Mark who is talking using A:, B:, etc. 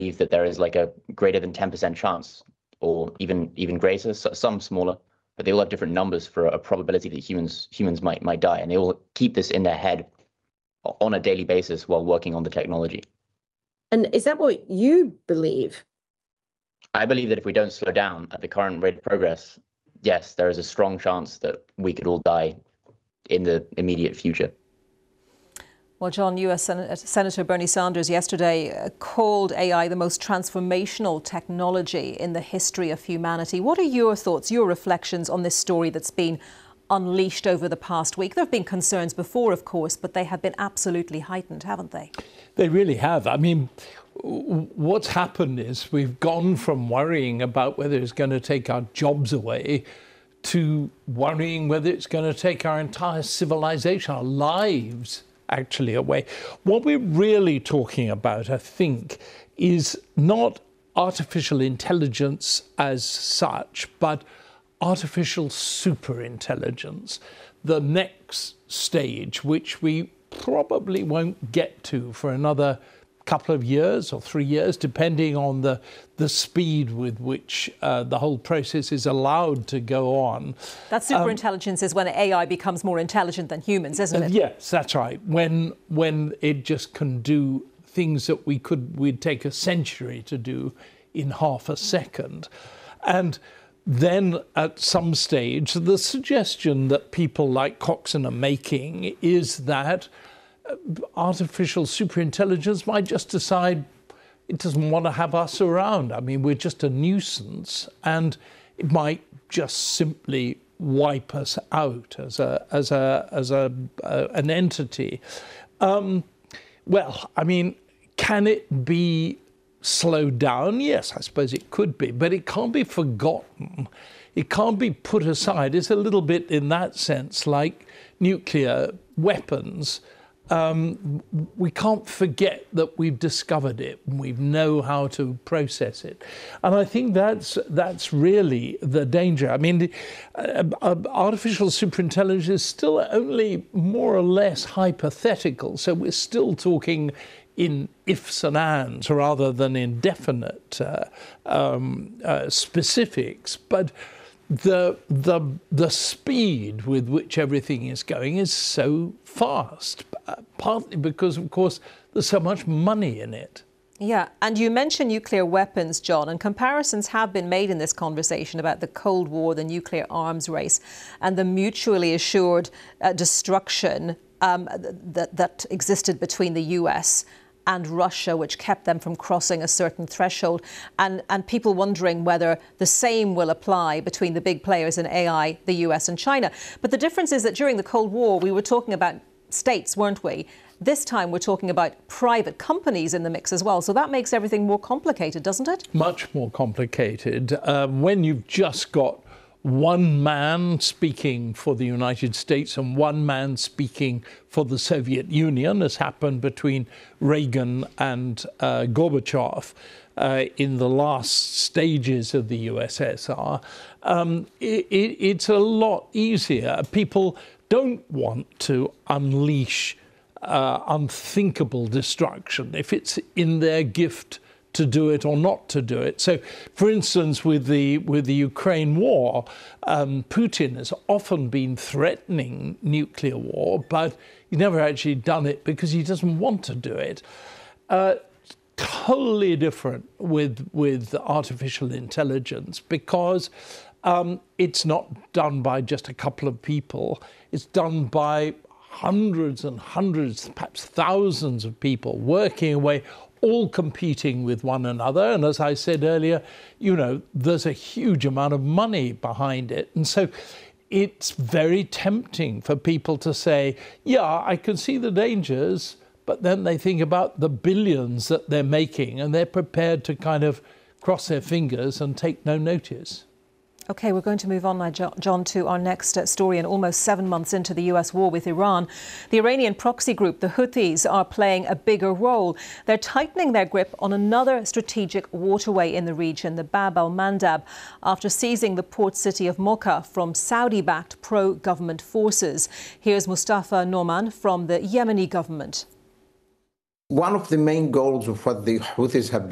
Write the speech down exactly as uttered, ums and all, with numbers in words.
A: believe that there is like a greater than ten percent chance, or even even greater, some smaller, but they all have different numbers for a probability that humans humans might might die, and they all keep this in their head on a daily basis while working on the technology.
B: And is that what you believe?
A: I believe that if we don't slow down at the current rate of progress, yes, there is a strong chance that we could all die in the immediate future.
C: Well, John, U S Sen- Senator Bernie Sanders yesterday uh, called A I the most transformational technology in the history of humanity. What are your thoughts, your reflections on this story that's been unleashed over the past week? There have been concerns before, of course, but they have been absolutely heightened, haven't they?
D: They really have. I mean, what's happened is we've gone from worrying about whether it's going to take our jobs away to worrying whether it's going to take our entire civilization, our lives actually away. What we're really talking about, I think, is not artificial intelligence as such, but artificial superintelligence, the next stage, which we probably won't get to for another couple of years or three years, depending on the the speed with which uh, the whole process is allowed to go on.
C: That superintelligence um, is when A I becomes more intelligent than humans, isn't it?
D: Yes, that's right. When when it just can do things that we could we'd take a century to do in half a second. And then at some stage, the suggestion that people like Coxon are making is that artificial superintelligence might just decide it doesn't want to have us around. I mean, we're just a nuisance, and it might just simply wipe us out as a as a as a uh, an entity. Um, well, I mean, can it be slowed down? Yes, I suppose it could be, but it can't be forgotten. It can't be put aside. It's a little bit in that sense like nuclear weapons. Um, we can't forget that we've discovered it and we know how to process it. And I think that's that's really the danger. I mean, uh, uh, artificial superintelligence is still only more or less hypothetical. So we're still talking in ifs and ands rather than in definite uh, um, uh, specifics. But the the the speed with which everything is going is so fast, uh, partly because, of course, there's so much money in it.
C: Yeah, and you mentioned nuclear weapons, John, and comparisons have been made in this conversation about the Cold War, the nuclear arms race, and the mutually assured uh, destruction um, that, that existed between the U S and Russia, which kept them from crossing a certain threshold, and, and people wondering whether the same will apply between the big players in A I, the U S and China. But the difference is that during the Cold War, we were talking about states, weren't we? This time we're talking about private companies in the mix as well. So that makes everything more complicated, doesn't it?
D: Much more complicated. Uh, when you've just got one man speaking for the United States and one man speaking for the Soviet Union, as happened between Reagan and uh, Gorbachev uh, in the last stages of the U S S R, um, it, it, it's a lot easier. People don't want to unleash uh, unthinkable destruction if it's in their gift to do it or not to do it. So, for instance, with the with the Ukraine war, um, Putin has often been threatening nuclear war, but he's never actually done it because he doesn't want to do it. Uh, totally different with with artificial intelligence, because um, it's not done by just a couple of people. It's done by hundreds and hundreds, perhaps thousands of people working away, all competing with one another. And as I said earlier, you know, there's a huge amount of money behind it. And so it's very tempting for people to say, yeah, I can see the dangers, but then they think about the billions that they're making and they're prepared to kind of cross their fingers and take no notice.
C: OK, we're going to move on now, John, to our next story. And almost seven months into the U S war with Iran, the Iranian proxy group, the Houthis, are playing a bigger role. They're tightening their grip on another strategic waterway in the region, the Bab al-Mandab, after seizing the port city of Mocha from Saudi-backed pro-government forces. Here's Mustafa Norman from the Yemeni government.
E: One of the main goals of what the Houthis have